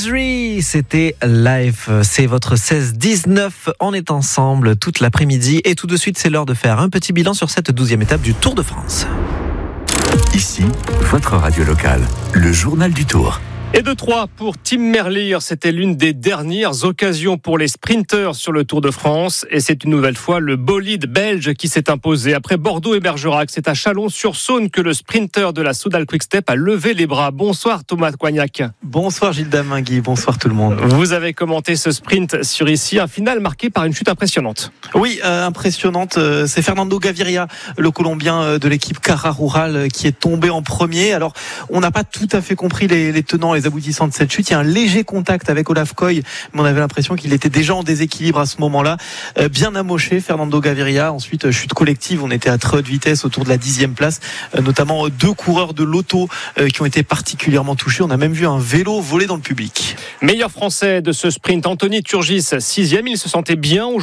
Misery, c'était live. C'est votre 16-19. On est ensemble toute l'après-midi. Et tout de suite, c'est l'heure de faire un petit bilan sur cette 12e étape du Tour de France. Ici, votre radio locale, le journal du Tour. Et de 3 pour Tim Merlier, c'était l'une des dernières occasions pour les sprinteurs sur le Tour de France. Et c'est une nouvelle fois le bolide belge qui s'est imposé. Après Bordeaux et Bergerac, c'est à Chalon-sur-Saône que le sprinter de la Soudal Quick-Step a levé les bras. Bonsoir Thomas Coignac. Bonsoir Gilles Damingui, bonsoir tout le monde. Vous avez commenté ce sprint sur ici, un final marqué par une chute impressionnante. Oui, impressionnante. C'est Fernando Gaviria, le Colombien de l'équipe Cara Rural, qui est tombé en premier. Alors, on n'a pas tout à fait compris les tenants, les aboutissants de cette chute. Il y a un léger contact avec Olaf Koy, mais on avait l'impression qu'il était déjà en déséquilibre à ce moment-là. Bien amoché, Fernando Gaviria. Ensuite, chute collective. On était à très haute vitesse autour de la 10e place, notamment 2 coureurs de l'auto qui ont été particulièrement touchés. On a même vu un vélo voler dans le public. Meilleur français de ce sprint, Anthony Turgis, 6e. Il se sentait bien